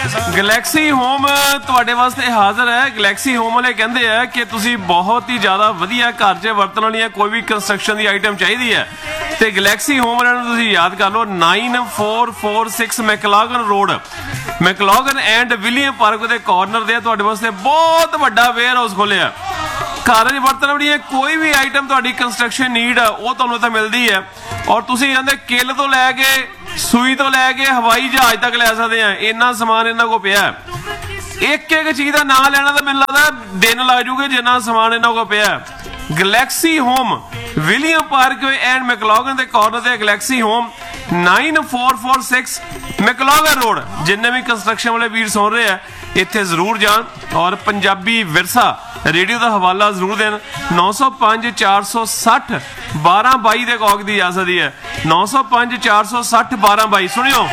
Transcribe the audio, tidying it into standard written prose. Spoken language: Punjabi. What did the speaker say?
ਗਲੈਕਸੀ ਹੋਮ ਤੁਹਾਡੇ ਵਾਸਤੇ ਹਾਜ਼ਰ ਹੈ। ਗਲੈਕਸੀ ਹੋਮ ਵਾਲੇ ਕਹਿੰਦੇ ਆ ਕਿ ਤੁਸੀਂ ਬਹੁਤ ਹੀ ਜ਼ਿਆਦਾ ਵਧੀਆ ਘਰ 'ਚ ਵਰਤਣ ਵਾਲੀਆਂ ਕੋਈ ਵੀ ਕੰਸਟਰਕਸ਼ਨ ਦੀ ਆਈਟਮ ਚਾਹੀਦੀ ਹੈ ਤੇ ਗਲੈਕਸੀ ਹੋਮ ਵਾਲਿਆਂ ਨੂੰ ਤੁਸੀਂ ਯਾਦ ਕਰ ਲਓ 9446 ਮੈਕਲਾਗਨ ਰੋਡ, ਮੈਕਲਾਗਨ ਐਂਡ ਵਿਲੀਅਮ ਪਾਰਕ ਦੇ ਕਾਰਨਰ ਦੇ ਤੁਹਾਡੇ ਵਾਸਤੇ ਬਹੁਤ ਵੱਡਾ ਵੇਅਰ ਹਾਊਸ ਖੋਲਿਆ। ਘਰ 'ਚ ਵਰਤਣ ਵਾਲੀ ਕੋਈ ਵੀ ਆਈਟਮ ਤੁਹਾਡੀ ਕੰਸਟਰਕਸ਼ਨ ਨੀਡ ਆ ਉਹ ਤੁਹਾਨੂੰ ਤਾਂ ਮਿਲਦੀ ਹੈ। ਔਰ ਤੁਸੀਂ ਕਹਿੰਦੇ ਕਿੱਲ ਤੋਂ ਲੈ ਕੇ ਸੂਈ ਤੋਂ ਲੈ ਕੇ ਹਵਾਈ ਜਹਾਜ਼ ਤੱਕ ਲੈ ਸਕਦੇ ਆ, ਇੰਨਾ ਸਮਾਨ ਇਹਨਾਂ ਕੋਲ ਪਿਆ। ਇੱਕ ਇੱਕ ਚੀਜ਼ ਦਾ ਨਾਂ ਲੈਣਾ ਤਾਂ ਮੈਨੂੰ ਲੱਗਦਾ ਦਿਨ ਲੱਗ ਜੂਗੇ ਜਿੰਨਾ ਸਮਾਨ ਇਹਨਾਂ ਕੋਲ ਪਿਆ। Galaxy home William park and ਮੈਕਲਾਗਨ ਦੇ ਕਾਰਨਰ ਤੇ ਗਲੈਕਸੀ ਹੋਮ 9446 ਮੈਕਲਾਗਨ ਰੋਡ। ਜਿੰਨੇ ਵੀ ਕੰਸਟਰਕਸ਼ਨ ਵਾਲੇ ਵੀਰ ਸੁਣ ਰਹੇ ਆ ਇੱਥੇ ਜ਼ਰੂਰ ਜਾਣ ਔਰ ਪੰਜਾਬੀ ਵਿਰਸਾ ਰੇਡੀਓ ਦਾ ਹਵਾਲਾ ਜ਼ਰੂਰ ਦੇਣ। 905 460 1222 ਦੇ ਕੌਕ ਦੀ ਜਾ ਸਕਦੀ ਹੈ। 905 460 1222 ਸੁਣਿਓ।